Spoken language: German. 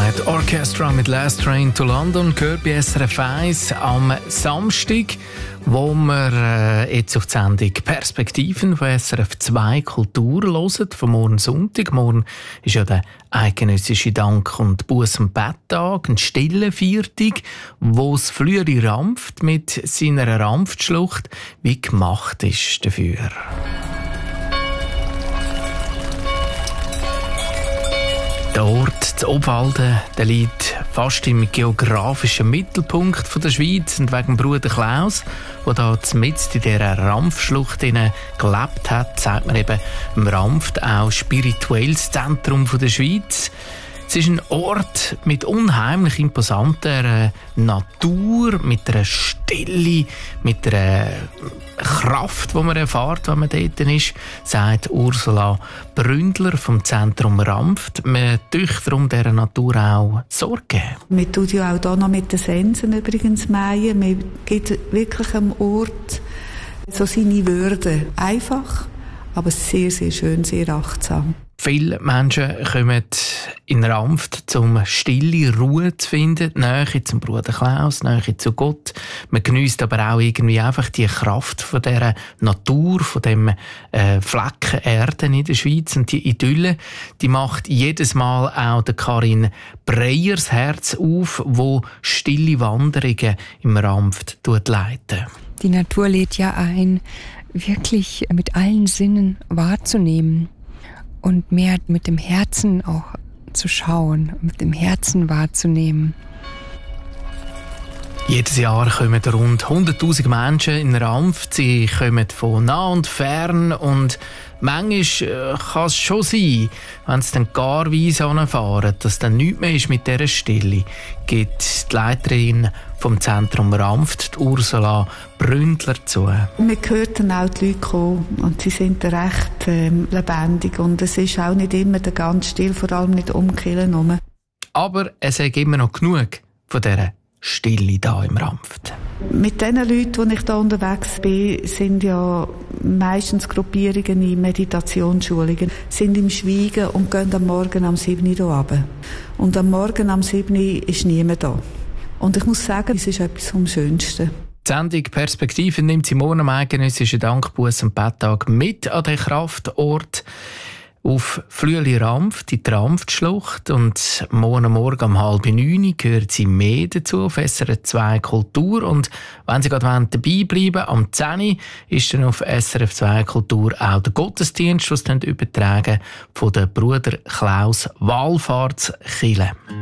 Night Orchestra mit Last Train to London gehört bei SRF 1 am Samstag, wo wir jetzt auf die Sendung Perspektiven von SRF 2 Kultur hören, von morgen Sonntag. Morgen ist ja der eidgenössische Dank- und Buß- und Betttag, ein stiller Viertag, wo das Flüeli Rampft mit seiner Rampftschlucht wie gemacht ist dafür. Der Ort, das Obwalden, der liegt fast im geografischen Mittelpunkt der Schweiz und wegen Bruder Klaus, der da mitten in dieser Rampfschlucht gelebt hat, sagt man eben im Rampft auch spirituelles Zentrum der Schweiz. Es ist ein Ort mit unheimlich imposanter Natur, mit einer Stille, mit einer Kraft, die man erfährt, wenn man dort ist, sagt Ursula Bründler vom Zentrum Rampft. Man tut darum dieser Natur auch Sorge. Wir tun ja auch hier noch mit den Sensen übrigens mähen. Man gibt wirklich am Ort so seine Würde. Einfach, aber sehr, sehr schön, sehr achtsam. Viele Menschen kommen in Rampft, um stille Ruhe zu finden, Nähe zum Bruder Klaus, Nähe zu Gott. Man geniesst aber auch irgendwie einfach die Kraft von dieser Natur, von dem Flecken Erde in der Schweiz. Und die Idylle, die macht jedes Mal auch der Karin Breyers Herz auf, wo stille Wanderungen im Rampft leiten. Die Natur lädt ja ein, wirklich mit allen Sinnen wahrzunehmen. Und mehr mit dem Herzen auch zu schauen, mit dem Herzen wahrzunehmen. Jedes Jahr kommen rund 100'000 Menschen in Rampft. Sie kommen von nah und fern und manchmal kann es schon sein, wenn sie dann gar weiss anfahren, dass dann nichts mehr ist mit dieser Stille, gibt die Leiterin vom Zentrum Rampft, Ursula Bründler, zu. Wir hörten auch die Leute kommen und sie sind recht lebendig und es ist auch nicht immer ganz still, vor allem nicht um Kirchen herum. Aber es ist immer noch genug von dieser Stille hier im Rampft. Mit den Leuten, die ich hier unterwegs bin, sind ja meistens Gruppierungen in Meditationsschulungen, sind im Schweigen und gehen am Morgen am 7 Uhr hier runter. Und am Morgen am 7 Uhr ist niemand da. Und ich muss sagen, es ist etwas vom Schönsten. Die Sendung Perspektive nimmt sie morgen am eidgenössischen Dank-, Buß- und Betttag mit an den Kraftort auf Flüeli Rampft, in die Rampftschlucht. Und morgen um 8:30 gehört sie mehr dazu auf SRF 2 Kultur. Und wenn Sie gerade dabei bleiben am 10 Uhr ist dann auf SRF 2 Kultur auch der Gottesdienst, den sie übertragen von der Bruder Klaus Wallfahrtskirche.